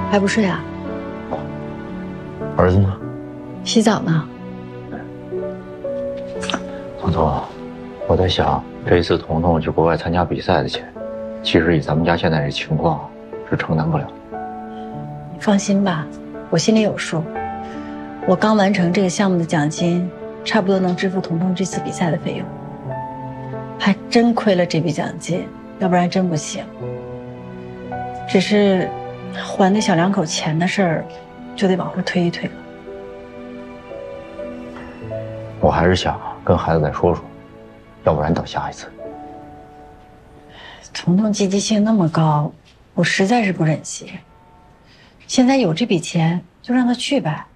还不睡啊？ 儿子呢？ 洗澡呢。 彤彤，我在想，这一次彤彤去国外参加比赛的钱，其实以咱们家现在这情况是承担不了。 你放心吧，我心里有数。我刚完成这个项目的奖金，差不多能支付彤彤这次比赛的费用。还真亏了这笔奖金，要不然真不行。只是还那小两口钱的事儿，就得往后推一推了。 我还是想跟孩子再说说，要不然等下一次。 彤彤积极性那么高，我实在是不忍心。现在有这笔钱，就让他去呗。